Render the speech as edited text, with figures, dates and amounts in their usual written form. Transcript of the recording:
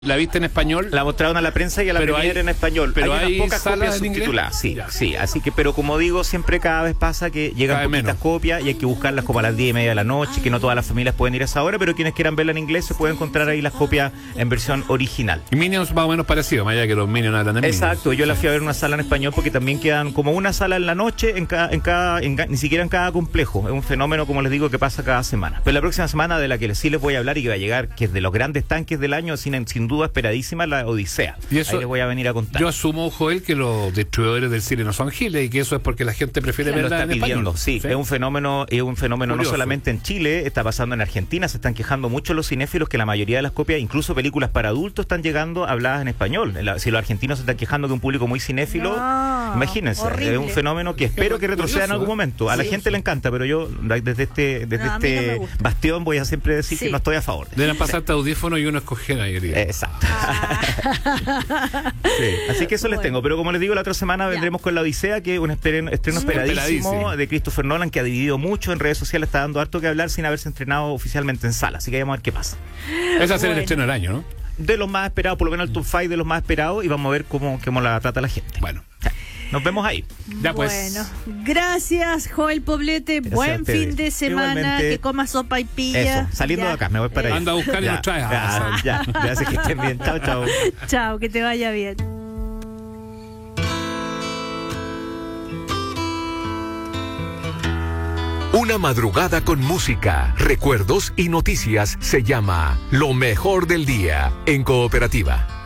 ¿La viste en español? La mostraron a la prensa y a la premier en español. Pero hay unas pocas salas copias subtituladas. Sí, ya. sí. Así que, pero como digo, siempre cada vez pasa que llegan poquitas copias y hay que buscarlas como a las 10:30 de la noche, que no todas las familias pueden ir a esa hora, pero quienes quieran verla en inglés se pueden encontrar ahí las copias en versión original. Y Minions más o menos parecido, más allá que los Minions hablan de Minions. Exacto, yo la fui a ver en una sala en español porque también quedan como una sala en la noche, ni siquiera en cada complejo. Es un fenómeno, como les digo, que pasa cada semana. Pero la próxima semana, de la que sí les voy a hablar y que va a llegar, que es de los grandes tanques del año, sin duda esperadísima, la Odisea. Y eso, ahí les voy a venir a contar. Yo asumo, Joel, que los distribuidores del cine no son giles y que eso es porque la gente prefiere verla en español. Sí, es un fenómeno Curioso. No solamente en Chile, está pasando en Argentina, se están quejando mucho los cinéfilos que la mayoría de las copias, incluso películas para adultos, están llegando habladas en español. Si los argentinos se están quejando de un público muy cinéfilo, imagínense, horrible. Es un fenómeno que espero que retroceda en algún momento. A la gente le encanta, pero yo desde este bastión voy a siempre decir que no estoy a favor. Deben pasarte audífono y uno escoger ahí. Exacto. Sí. Así que eso les tengo, pero como les digo, la otra semana vendremos con la Odisea, que es un estreno esperadísimo de Christopher Nolan, que ha dividido mucho en redes sociales, está dando harto que hablar sin haberse estrenado oficialmente en sala, así que vamos a ver qué pasa. Ese va a ser el estreno del año, ¿no? De los más esperados, por lo menos el top 5 de los más esperados, y vamos a ver cómo la trata la gente. Bueno, nos vemos ahí. Ya pues. Bueno, gracias, Joel Poblete. Gracias. Buen fin de semana. Igualmente. Que comas sopa y pilla. Eso, saliendo de acá, me voy para allá. Anda a buscar y nos traes. Ya, gracias, que estén bien. Chao, chao. Chao, que te vaya bien. Una madrugada con música, recuerdos y noticias se llama Lo Mejor del Día en Cooperativa.